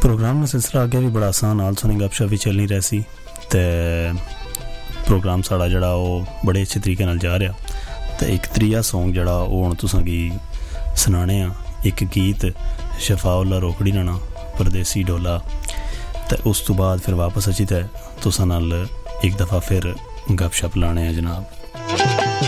Programme का सिलसिला अगे भी बड़ा आसान हाल सुनी गपशप भी चलनी रही ते प्रोग्राम साड़ा जड़ा वो बड़े अच्छे तरीके नाल जा रहा। तो एक त्रीया सॉन्ग जड़ा वो हुण तुसां गी सुनाने आ, एक गीत शफाउल्ला रोकड़ी नाना परदेसी डोला। तो उस तो बाद फिर वापस अची ते तुसां नाल एक दफ़ा फिर गपशप लाने आ जनाब।